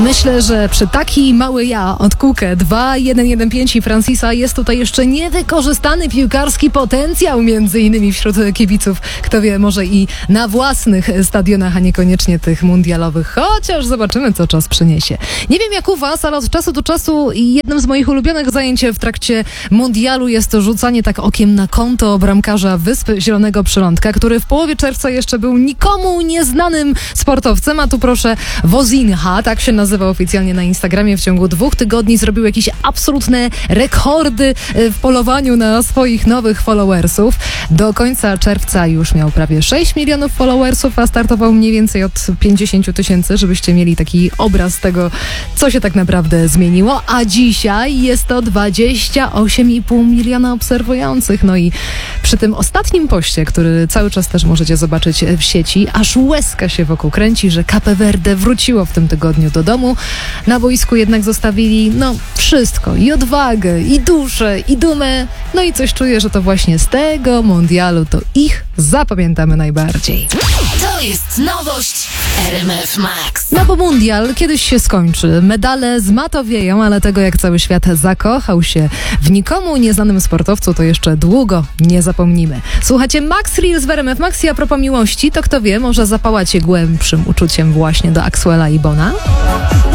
Myślę, że przy taki mały ja od Kukę 2-1-1-5 i Francisa jest tutaj jeszcze niewykorzystany piłkarski potencjał, między innymi wśród kibiców. Kto wie, może i na własnych stadionach, a niekoniecznie tych mundialowych. Chociaż zobaczymy, co czas przyniesie. Nie wiem jak u was, ale od czasu do czasu jednym z moich ulubionych zajęć w trakcie mundialu jest to rzucanie tak okiem na konto bramkarza Wysp Zielonego Przylądka, który w połowie czerwca jeszcze był nikomu nieznanym sportowcem, a tu proszę Wozinha, tak się nazywa oficjalnie na Instagramie, w ciągu 2 tygodni zrobił jakieś absolutne rekordy w polowaniu na swoich nowych followersów. Do końca czerwca już miał prawie 6 milionów followersów, a startował mniej więcej od 50 000, żebyście mieli taki obraz tego, co się tak naprawdę zmieniło, a dzisiaj jest to 28,5 miliona obserwujących. No i przy tym ostatnim poście, który cały czas też możecie zobaczyć w sieci, aż łezka się wokół kręci, że Cape Verde wróciło w tym tygodniu do domu. Na boisku jednak zostawili wszystko, i odwagę, i duszę, i dumę. No i coś czuję, że to właśnie z tego mundialu to ich zapamiętamy najbardziej. To jest nowość RMF Max. No bo mundial kiedyś się skończy. Medale zmatowieją, ale tego, jak cały świat zakochał się w nikomu nieznanym sportowcu, to jeszcze długo nie zapomnimy. Słuchajcie, Max Reels w RMF Max i a propos miłości, to kto wie, może zapałacie głębszym uczuciem właśnie do Axwella i Bona?